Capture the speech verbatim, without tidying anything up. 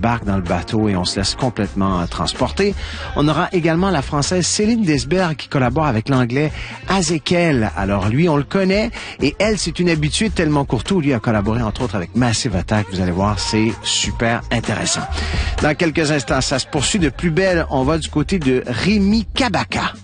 embarque dans le bateau et on se laisse complètement euh, transporter. On aura également la Française Céline Desberg qui collabore avec l'Anglais Azekel. Alors lui, on le connaît et elle, c'est une habituée de Tellement Courtois. Lui a collaboré entre autres avec Massive Attack. Vous allez voir, c'est super intéressant. Dans quelques instants, ça se poursuit de plus belle. On va du côté de Rémi Kabaka.